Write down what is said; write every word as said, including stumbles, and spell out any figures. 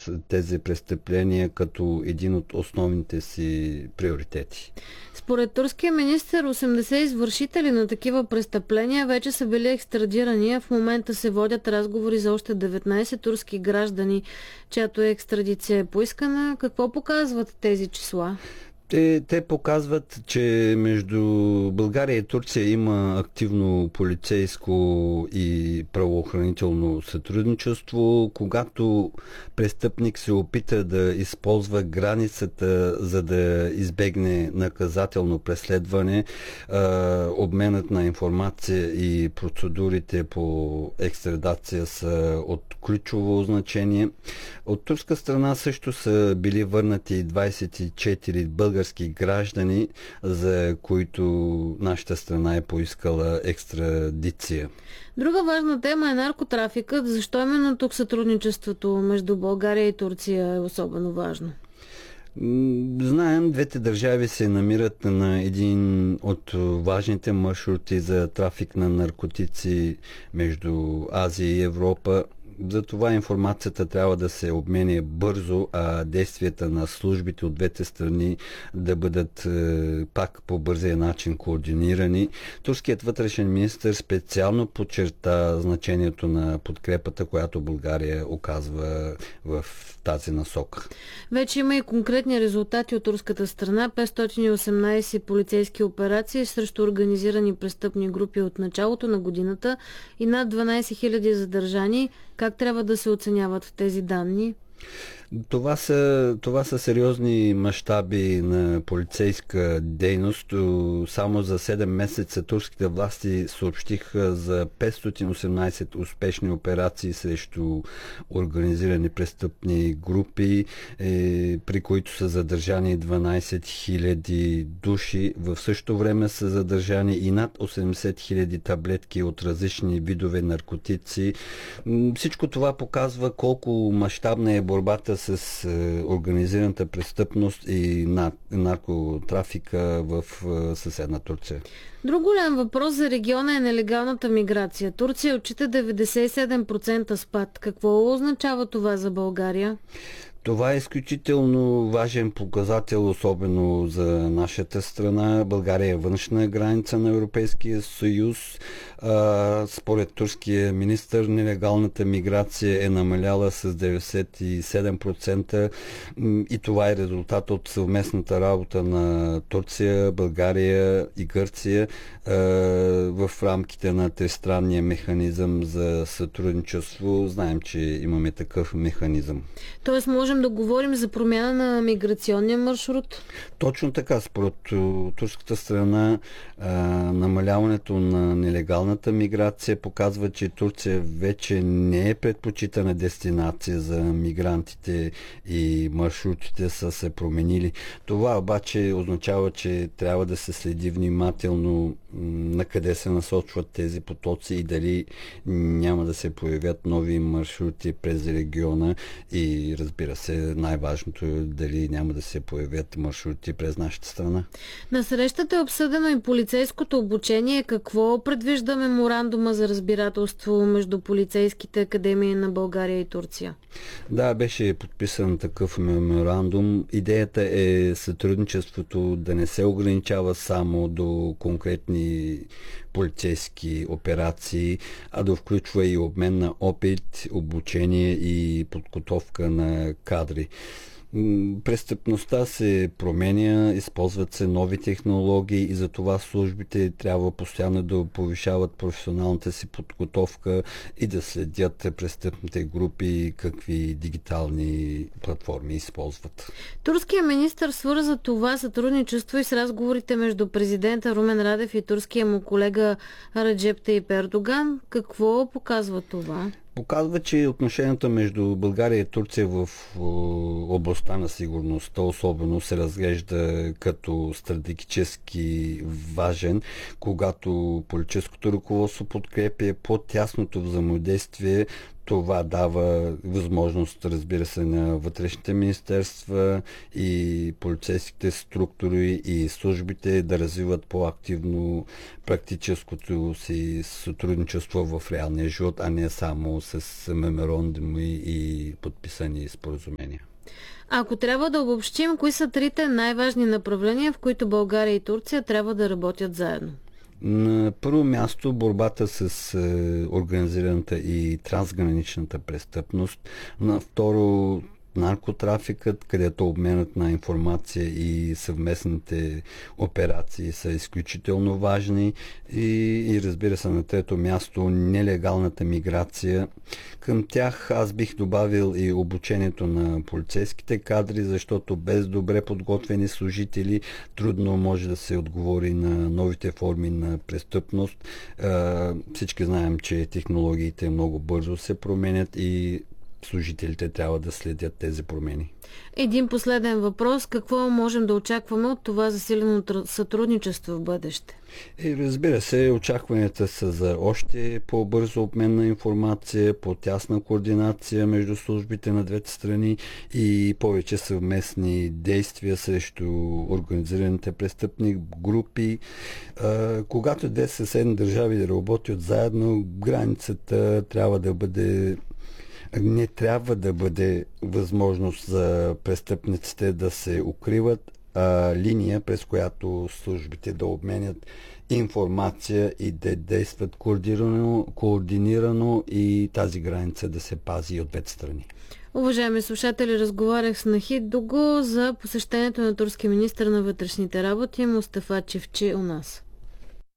тези престъпления като един от основните си приоритети. Според турския министър, осемдесет извършители на такива престъпления вече са били екстрадирани, а в момента се водят разговори за още деветнайсет турски граждани, чиято екстрадиция е поискана. Какво показват тези числа? Те, те показват, че между България и Турция има активно полицейско и правоохранително сътрудничество. Когато престъпник се опита да използва границата, за да избегне наказателно преследване, обменът на информация и процедурите по екстрадация са от ключово значение. От турска страна също са били върнати двайсет и четири български граждани, за които нашата страна е поискала екстрадиция. Друга важна тема е наркотрафикът. Защо именно тук сътрудничеството между България и Турция е особено важно? Знаем, двете държави се намират на един от важните маршрути за трафик на наркотици между Азия и Европа. Затова информацията трябва да се обменя бързо, а действията на службите от двете страни да бъдат е, пак по бързия начин координирани. Турският вътрешен министър специално подчерта значението на подкрепата, която България оказва в тази насока. Вече има и конкретни резултати от турската страна. петстотин и осемнайсет полицейски операции срещу организирани престъпни групи от началото на годината и над дванайсет хиляди задържани. Как трябва да се оценяват тези данни? Това са, това са сериозни мащаби на полицейска дейност. Само за седем месеца турските власти съобщиха за петстотин и осемнайсет успешни операции срещу организирани престъпни групи, е, при които са задържани дванайсет хиляди души. В същото време са задържани и над осемдесет хиляди таблетки от различни видове наркотици. Всичко това показва колко мащабна е борбата с организираната престъпност и наркотрафика в съседна Турция. Друг голям въпрос за региона е нелегалната миграция. Турция отчита деветдесет и седем процента спад. Какво означава това за България? Това е изключително важен показател, особено за нашата страна. България е външна граница на Европейския съюз. Според турския министър, нелегалната миграция е намаляла с деветдесет и седем процента и това е резултат от съвместната работа на Турция, България и Гърция в рамките на тристранния механизъм за сътрудничество. Знаем, че имаме такъв механизъм. Тоест можем да говорим за промяна на миграционния маршрут? Точно така. Според турската страна намаляването на нелегалната миграция показва, че Турция вече не е предпочитана дестинация за мигрантите и маршрутите са се променили. Това обаче означава, че трябва да се следи внимателно на къде се насочват тези потоци и дали няма да се появят нови маршрути през региона и разбира се, най-важното е дали няма да се появят маршрути през нашата страна. На срещата е обсъдено и полицейското обучение. Какво предвижда меморандума за разбирателство между полицейските академии на България и Турция? Да, беше подписан такъв меморандум. Идеята е сътрудничеството да не се ограничава само до конкретни полицейски операции, а да включва и обмен на опит, обучение и подготовка на кадри. Престъпността се променя, използват се нови технологии и затова службите трябва постоянно да повишават професионалната си подготовка и да следят престъпните групи какви дигитални платформи използват. Турският министър свърза това сътрудничество и с разговорите между президента Румен Радев и турския му колега Реджеп Таип Ердоган. Какво показва това? Показва, че отношенията между България и Турция в областта на сигурността особено се разглежда като стратегически важен, когато политическото ръководство подкрепя по-тясното взаимодействие. Това дава възможност, разбира се, на вътрешните министерства и полицейските структури и службите да развиват по-активно практическото си сътрудничество в реалния живот, а не само с меморандуми и подписани споразумения. Ако трябва да обобщим, кои са трите най-важни направления, в които България и Турция трябва да работят заедно? На първо място борбата с е, организираната и трансграничната престъпност. На второ наркотрафикът, където обменът на информация и съвместните операции са изключително важни. И, и разбира се, на трето място нелегалната миграция. Към тях аз бих добавил и обучението на полицейските кадри, защото без добре подготвени служители трудно може да се отговори на новите форми на престъпност. Всички знаем, че технологиите много бързо се променят и служителите трябва да следят тези промени. Един последен въпрос. Какво можем да очакваме от това засилено сътрудничество в бъдеще? И разбира се, очакванията са за още по-бързо обмен на информация, по-тясна координация между службите на двете страни и повече съвместни действия срещу организираните престъпни групи. Когато две съседни държави работят заедно, границата трябва да бъде не трябва да бъде възможност за престъпниците да се укриват, а линия, през която службите да обменят информация и да действат координирано, координирано и тази граница да се пази от двете страни. Уважаеми слушатели, разговарях с Нахид Дуго за посещението на турски министър на вътрешните работи Мустафа Чевчи у нас.